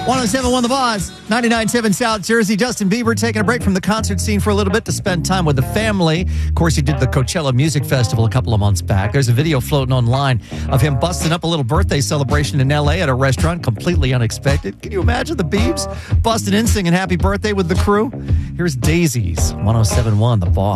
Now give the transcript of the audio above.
107.1 The Boss, 99.7 South Jersey. Justin Bieber taking a break from the concert scene for a little bit to spend time with the family. Of course, he did the Coachella Music Festival a couple of months back. There's a video floating online of him busting up a little birthday celebration in L.A. at a restaurant, completely unexpected. Can you imagine the Biebs busting in singing happy birthday with the crew? Here's Daisies, 107.1 The Boss.